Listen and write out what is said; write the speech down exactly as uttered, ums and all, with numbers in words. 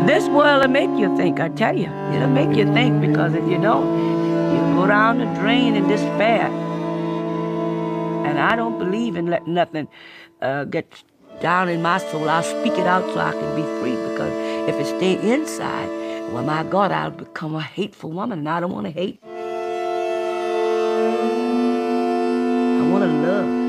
This world will make you think, I tell you. It'll make you think, because if you don't, you'll go down the drain in despair. And I don't believe in letting nothing uh, get down in my soul. I'll speak it out so I can be free, because if it stay inside, well, my God, I'll become a hateful woman, and I don't want to hate. I want to love.